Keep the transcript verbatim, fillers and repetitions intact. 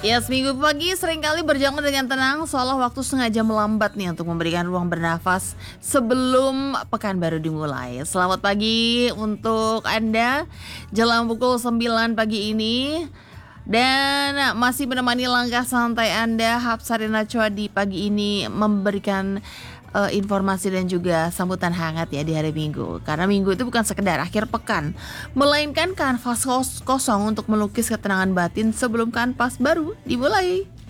Ya, seminggu pagi seringkali berjalan dengan tenang, seolah waktu sengaja melambat nih untuk memberikan ruang bernafas sebelum pekan baru dimulai. Selamat pagi untuk Anda, jelang pukul sembilan pagi ini. Dan masih menemani langkah santai Anda, Hapsari Nachwa di pagi ini memberikan eh, informasi dan juga sambutan hangat ya di hari Minggu. Karena Minggu itu bukan sekedar akhir pekan, melainkan kanvas kos- kosong untuk melukis ketenangan batin sebelum kanvas baru dimulai.